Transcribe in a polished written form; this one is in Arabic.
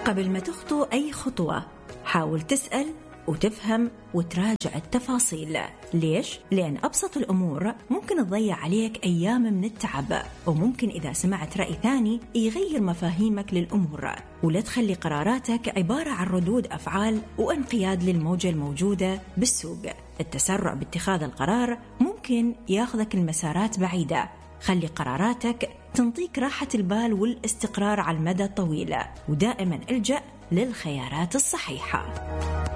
قبل ما تخطو أي خطوة حاول تسأل وتفهم وتراجع التفاصيل. ليش؟ لأن أبسط الأمور ممكن تضيع عليك أيام من التعب، وممكن إذا سمعت رأي ثاني يغير مفاهيمك للأمور. ولا تخلي قراراتك عبارة عن ردود أفعال وانقياد للموجة الموجودة بالسوق. التسرع باتخاذ القرار ممكن ياخذك المسارات بعيدة. خلي قراراتك تنطيك راحة البال والاستقرار على المدى الطويل، ودائما الجأ للخيارات الصحيحة.